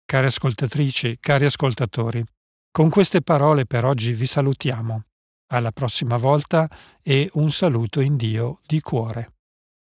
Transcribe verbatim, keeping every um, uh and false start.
Care ascoltatrici, cari ascoltatori, con queste parole per oggi vi salutiamo. Alla prossima volta e un saluto in Dio di cuore.